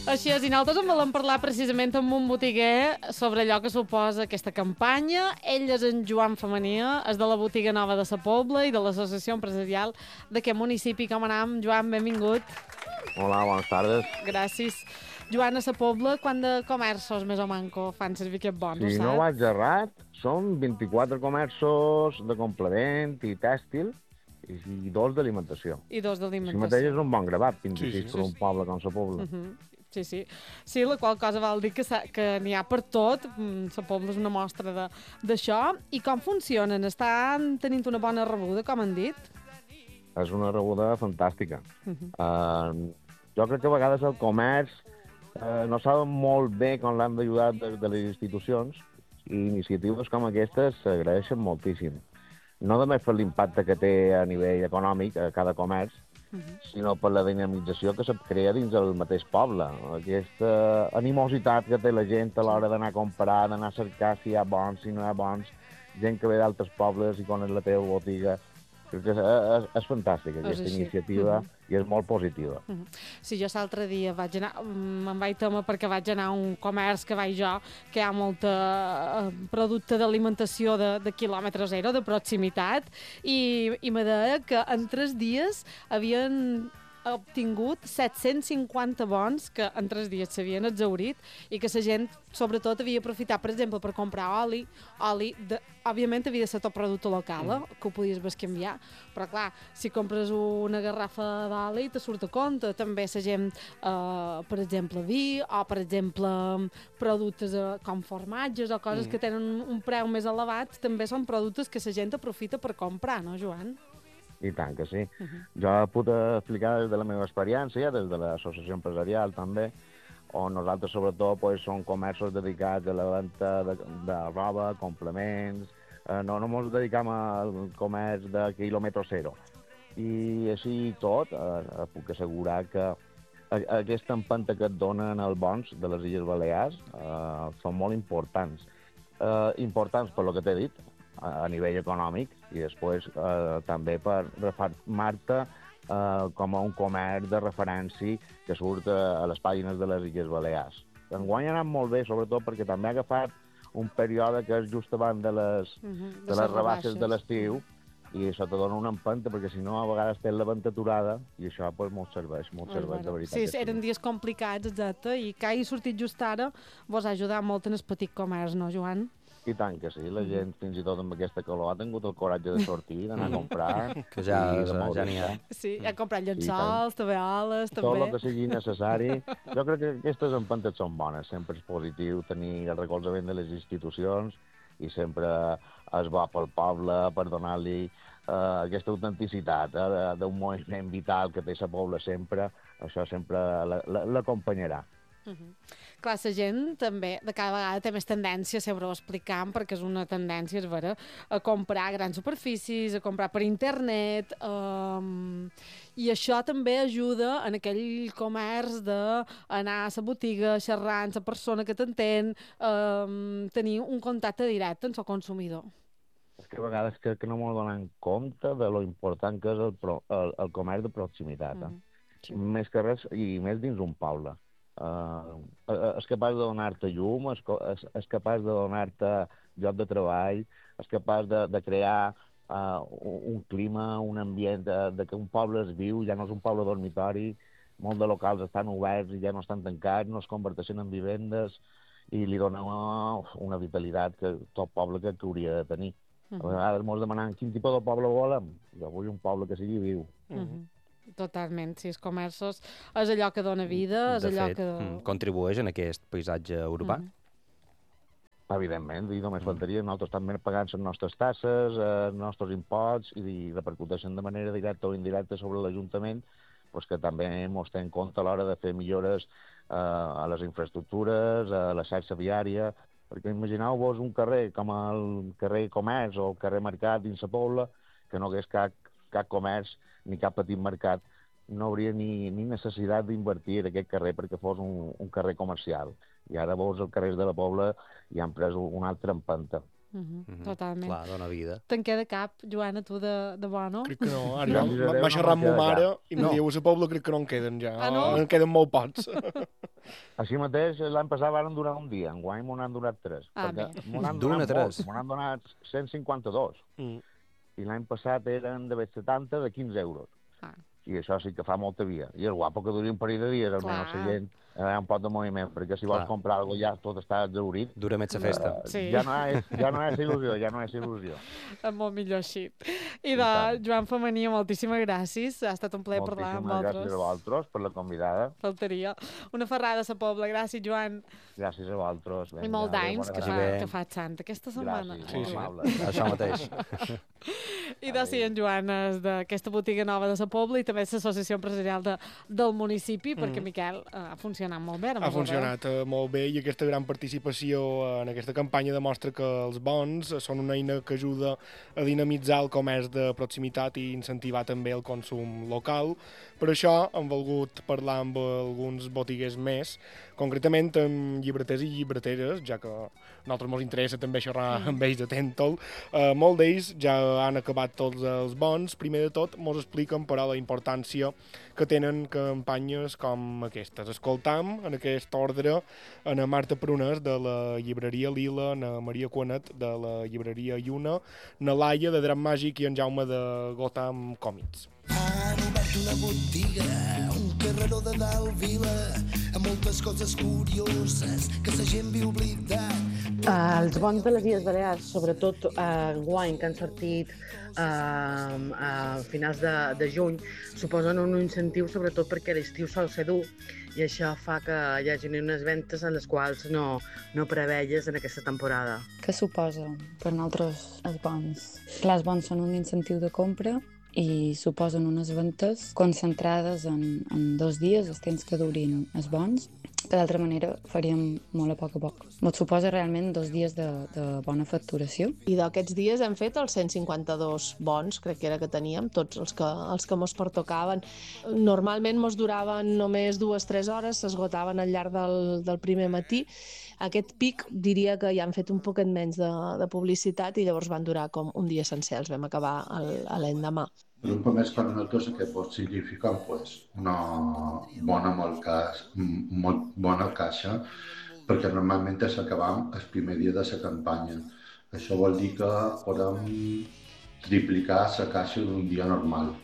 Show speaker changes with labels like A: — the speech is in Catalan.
A: Així és, i nosaltres en volem parlar precisament amb un botiguer sobre allò que suposa aquesta campanya. Ell és en Joan Femenia, és de la botiga nova de Sa Pobla i de l'associació empresarial d'aquest municipi. Com anem, Joan? Benvingut.
B: Hola, bones tardes.
A: Gràcies. Joan, a Sa Pobla, quant de comerços més o manco fan servir aquest bon,
B: Si
A: ho
B: no
A: saps?
B: vaig errat, són 24 comerços de complement i tèxtil i dos d'alimentació.
A: I dos
B: Així mateix
A: d'alimentació.
B: és un bon gravat, 26 per un poble com Sa Pobla.
A: Sí, sí. Sí, la qual cosa vol dir que n'hi ha per tot. Sa Pobla és una mostra d'això. I com funcionen? Estan tenint una bona rebuda, com han dit?
B: És una rebuda fantàstica. Jo crec que a vegades el comerç no saben molt bé com l'han d'ajudar de les institucions i iniciatives com aquestes s'agraeixen moltíssim. No només per l'impacte que té a nivell econòmic a cada comerç, sinó per la dinamització que se crea dins el mateix poble. Aquesta animositat que té la gent a l'hora d'anar a comprar, d'anar a cercar si hi ha bons, si no hi ha bons, gent que ve d'altres pobles i coneix la teva botiga. Crec que és fantàstica aquesta iniciativa i és molt positiva.
A: Sí, jo l'altre dia me'n vaig tema perquè vaig anar a un comerç que vaig jo, que hi ha molta producte d'alimentació de quilòmetre zero, de proximitat, i me deia que en 3 dies havien obtingut 750 bons que en 3 dies s'havien exhaurit i que la gent, sobretot, havia aprofitat, per exemple, per comprar oli, òbviament havia de ser tot producte local, que ho podies bescanviar, però clar, si compres una garrafa d'oli te surt a compte. També la gent, per exemple, vi, o per exemple, productes com formatges o coses que tenen un preu més elevat, també són productes que la gent aprofita per comprar, no, Joan?
B: I tant que sí. Jo puc explicar des de la meva experiència, des de l'associació empresarial també, on nosaltres sobretot som comerços dedicats a la venda de roba, complements, no ens dedicam al comerç de quilòmetre zero. I així tot, puc assegurar que aquesta empenta que et donen els bons de les Illes Balears són molt importants. Importants per lo que t'he dit, a nivell econòmic, i després també per reformar-te com a un comerç de referència que surt a les pàgines de les Illes Balears. Enguany ha anat molt bé, sobretot perquè també ha agafat un període que és just abans de les rebaixes de l'estiu, i això te dona una empenta, perquè si no a vegades tens la venta aturada, i això molt serveix, de veritat.
A: Sí, eren dies complicats, exacte, i que hagi sortit just ara vos ha ajudat molt en el petit comerç, no, Joan?
B: I tant que sí, la gent fins i tot amb aquesta calor ha tingut el coratge de sortir, d'anar a comprar.
C: Que ja n'hi ha.
A: Sí, ha comprat llençols, tabeoles, també.
B: Tot el que sigui necessari. Jo crec que aquestes empentes són bones, sempre és positiu tenir el recolzament de les institucions i sempre és bo pel poble per donar-li aquesta autenticitat d'un moviment vital que té Sa Pobla sempre, això sempre l'acompanyarà.
A: Clar, la gent també de cada vegada té més tendència, sempre ho explicam, perquè és una tendència, és vera, a comprar grans superfícies, a comprar per internet, i això també ajuda en aquell comerç d'anar a la botiga, xerrar amb la persona que t'entén, tenir un contacte directe amb el consumidor.
B: És que a vegades crec que no m'ho donen compte de lo important que és el comerç de proximitat. Més que res, i més dins un poble. És capaç de donar-te llum, és capaç de donar-te lloc de treball, és capaç de crear un clima, un ambient de que un poble es viu, ja no és un poble dormitori, molts de locals estan oberts i ja no estan tancats, no es converteixen en vivendes i li dona una vitalitat que tot poble que hauria de tenir. A vegades ens demanen quin tipus de poble volem. Jo vull un poble que sigui viu.
A: Totalment, sí, els comerços és allò que dona vida, és allò que...
C: De fet, contribueix en aquest paisatge urbà.
B: Evidentment, i només faltaria, nosaltres també pagant les nostres tasses, els nostres imposts, i repercuteixen de manera directa o indirecta sobre l'Ajuntament, que també ens té en compte a l'hora de fer millores a les infraestructures, a la xarxa viària, perquè imagineu-vos un carrer com el carrer Comerç o el carrer Mercat dins Sa Pobla, que no hagués cap comerç ni cap petit mercat, no hauria ni necessitat d'invertir en aquest carrer perquè fos un carrer comercial. I ara veus els carrers de la Pobla i han pres una altra empenta.
A: Totalment.
C: Clar, dona vida.
A: Te'n queda cap, Joan, a tu de bo, no?
D: Crec que no. Ara m'ha xerrat amb ma mare i em diu a Sa Pobla crec que no en queden ja.
A: Ah, no?
D: En queden molt pocs.
B: Així mateix, l'any passat van durar un dia, enguany m'ho n'han donat 3. Perquè m'ho n'han
C: D'un a
B: donat
C: tres.
B: molts, m'ho n'han donat 152. I l'any passat eren de 70 de 15 euros. I això sí que fa molta via. I és guapo que duri un parell de dies, almenys la gent un pot de moviment, perquè si vols comprar alguna cosa ja tot està exhaurit.
C: Dura més la festa.
B: Ja no és il·lusió, ja no és il·lusió.
A: Molt millor així. I de Joan Femení, moltíssimes gràcies. Ha estat un plaer parlar amb vosaltres.
B: Moltíssimes gràcies a vosaltres per la convidada.
A: Faltaria. Una ferrada a la Pobla. Gràcies, Joan.
B: Gràcies a vosaltres.
A: I molt d'anys que fa Sant aquesta setmana.
B: Gràcies,
C: això mateix.
A: I de si en Joan és d'aquesta botiga nova de la Pobla i també l'associació empresarial del municipi, perquè Miquel ha funcionat molt bé.
D: Ha funcionat molt bé i aquesta gran participació en aquesta campanya demostra que els bons són una eina que ajuda a dinamitzar el comerç de proximitat i incentivar també el consum local. Per això hem volgut parlar amb alguns botiguers més, concretament amb llibreters i llibreteres, ja que a nosaltres ens interessa també xerrar amb ells de Tentol. Molts d'ells ja han acabat tots els bons. Primer de tot, ens expliquen però la importància que tenen campanyes com aquestes. Escoltam en aquest ordre a na Marta Prunes de la llibreria Lila, na Maria Cuanet de la llibreria Lluna, na Laia de Drap Màgic i en Jaume de Gotham Còmics.
E: Han obert una botiga, un carreró de dalt vila, amb moltes coses curioses que la gent viu oblidat.
F: Els bons de les Illes Balears, sobretot enguany, que han sortit a finals de juny, suposen un incentiu sobretot perquè l'estiu sol ser dur i això fa que hi hagi unes ventes en les quals no preveies en aquesta temporada.
G: Què suposa per nosaltres els bons? Clar, els bons són un incentiu de compra i suposen unes ventes concentrades en 2 dies, els temps que durin els bons, que d'altra manera faríem molt a poc. Ens suposa realment 2 dies de bona facturació.
H: I d'aquests dies hem fet els 152 bons, crec que era que teníem, tots els que mos pertocaven. Normalment mos duraven només 2-3 hores, s'esgotaven al llarg del primer matí. Aquest pic diria que ja han fet un poquet menys de publicitat i llavors van durar com un dia sencer, els vam acabar l'endemà.
I: Per un comerç com nosaltres, què pot significar? Una molt bona caixa, perquè normalment s'acabam el primer dia de la campanya. Això vol dir que podem triplicar la caixa d'un dia normal.